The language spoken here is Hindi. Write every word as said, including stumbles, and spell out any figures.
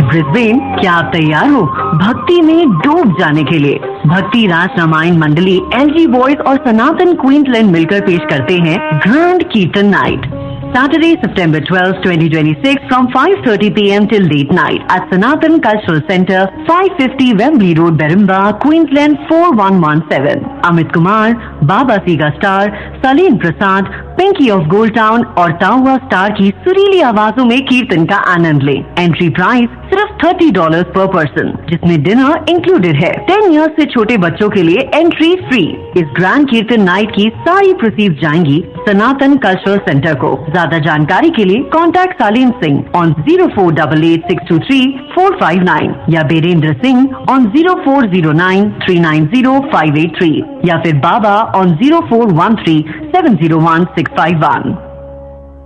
ब्रिस्बेन, क्या आप तैयार हो भक्ति में डूब जाने के लिए? भक्ति रास रामायण मंडली, एलजी बॉयज और सनातन क्वींसलैंड मिलकर पेश करते हैं ग्रैंड कीर्तन night, Saturday, September twelfth, twenty twenty-six, from five thirty p m till late night at Sanatan Cultural Center, five fifty Wembley Road, Berimba, Queensland four one one seven. Amit Kumar, Baba Siga Star, Saleen Prasad, Pinky of gold town और ताउआ स्टार की सुरीली आवाजों में कीर्तन का आनंद लें। एंट्री प्राइस सिर्फ थर्टी डॉलर पर पर्सन, जिसमें डिनर इंक्लूडेड है। टेन ईयर्स से छोटे बच्चों के लिए एंट्री फ्री। इस ग्रैंड कीर्तन नाइट की सारी प्रोसीड्स जाएंगी सनातन कल्चरल सेंटर को। ज्यादा जानकारी के लिए contact सालीन Singh on zero four double eight six to three four five nine या Birendra Singh on zero four zero nine three nine zero five eight three या फिर बाबा on zero four one three seven zero one six five one.